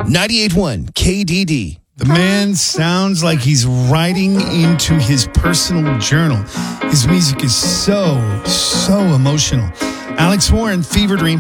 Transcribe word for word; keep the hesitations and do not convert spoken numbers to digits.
ninety-eight point one K D D. The man sounds like he's writing into his personal journal. His music is so, so emotional. Alex Warren, Fever Dream.